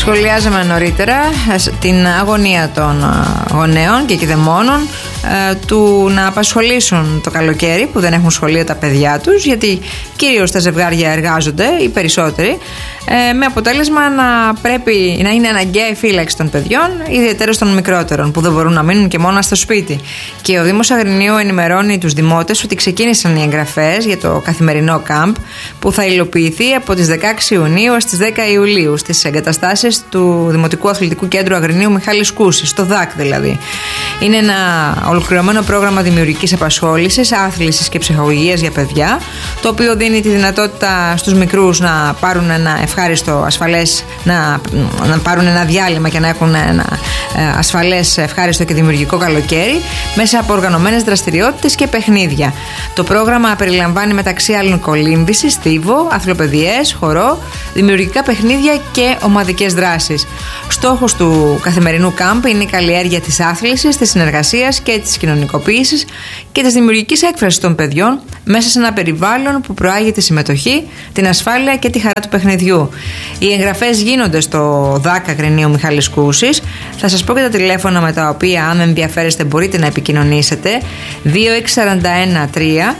Σχολιάζαμε νωρίτερα την αγωνία των γονέων και κηδεμόνων του να απασχολήσουν το καλοκαίρι που δεν έχουν σχολείο τα παιδιά τους, γιατί κυρίως τα ζευγάρια εργάζονται, οι περισσότεροι, με αποτέλεσμα να πρέπει να είναι αναγκαία η φύλαξη των παιδιών, ιδιαίτερα των μικρότερων που δεν μπορούν να μείνουν και μόνα στο σπίτι. Και ο Δήμος Αγρινίου ενημερώνει τους δημότες ότι ξεκίνησαν οι εγγραφές για το καθημερινό κάμπ που θα υλοποιηθεί από τις 16 Ιουνίου στις 10 Ιουλίου στις εγκαταστάσεις του Δημοτικού Αθλητικού Κέντρου Αγρινίου Μιχάλης Κούσης, στο ΔΑΚ δηλαδή. Είναι ένα ολοκληρωμένο πρόγραμμα δημιουργικής απασχόλησης, άθλησης και ψυχαγωγίας για παιδιά, το οποίο δίνει τη δυνατότητα στους μικρούς να πάρουν ένα ευχάριστο, ασφαλές, να πάρουν ένα διάλειμμα και να έχουν ένα ασφαλές, ευχάριστο και δημιουργικό καλοκαίρι μέσα από οργανωμένες δραστηριότητες και παιχνίδια. Το πρόγραμμα περιλαμβάνει μεταξύ άλλων κολύμβηση, στίβο, αθλοπαιδιές, χορό, δημιουργικά παιχνίδια και ομαδικές δράσεις. Στόχος του καθημερινού κάμπ είναι η καλλιέργεια της άθλησης, της συνεργασίας και της κοινωνικοποίησης και της δημιουργικής έκφρασης των παιδιών μέσα σε ένα περιβάλλον που προάγει τη συμμετοχή, την ασφάλεια και τη χαρά του παιχνιδιού. Οι εγγραφές γίνονται στο ΔΑΚ Αγρινίου Μιχάλης Κούσης. Θα σας πω και τα τηλέφωνα με τα οποία, αν ενδιαφέρεστε, μπορείτε να επικοινωνήσετε. 2641 3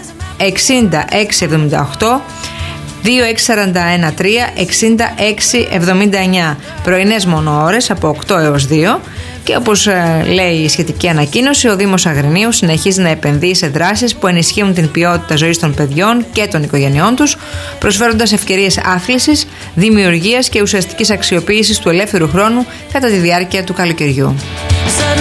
6678 2641 3 6679. Πρωινές μόνο ώρες από 8 έως 2. Και όπως λέει η σχετική ανακοίνωση, ο Δήμος Αγρινίου συνεχίζει να επενδύει σε δράσεις που ενισχύουν την ποιότητα ζωής των παιδιών και των οικογενειών τους, προσφέροντας ευκαιρίες άθλησης, δημιουργίας και ουσιαστικής αξιοποίησης του ελεύθερου χρόνου κατά τη διάρκεια του καλοκαιριού.